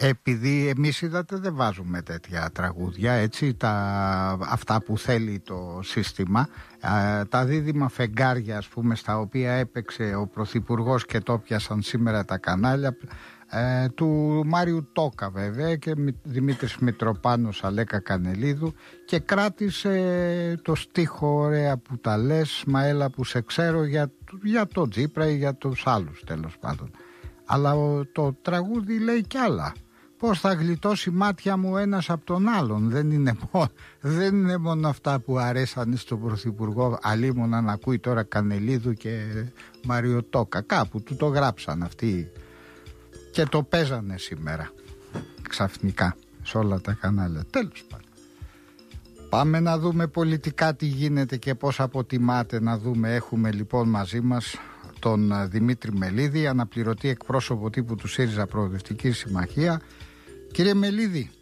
Επειδή εμείς είδατε δεν βάζουμε τέτοια τραγούδια, έτσι, αυτά που θέλει το σύστημα, τα δίδυμα φεγγάρια, ας πούμε, στα οποία έπαιξε ο Πρωθυπουργός και το πιάσαν σήμερα τα κανάλια, του Μάριου Τόκα βέβαια και Δημήτρης Μητροπάνος, Αλέκα Κανελίδου, και κράτησε το στίχο «Ωραία που τα λες, μα έλα που σε ξέρω», για τον Τσίπρα ή για τους άλλους τέλος πάντων. Αλλά το τραγούδι λέει κι άλλα. Πώς θα γλιτώσει μάτια μου ένας από τον άλλον. Δεν είναι μόνο αυτά που αρέσανε στον Πρωθυπουργό, αλίμονα να ακούει τώρα Κανελίδου και Μάριο Τόκα. Κάπου του το γράψαν αυτοί και το παίζανε σήμερα ξαφνικά σε όλα τα κανάλια. Τέλος πάντων, πάμε να δούμε πολιτικά τι γίνεται και πώς αποτιμάται. Να δούμε, έχουμε λοιπόν μαζί μας τον Δημήτρη Μελίδη, αναπληρωτή εκπρόσωπο τύπου του ΣΥΡΙΖΑ Προοδευτική Συμμαχία. Κύριε Μελίδη,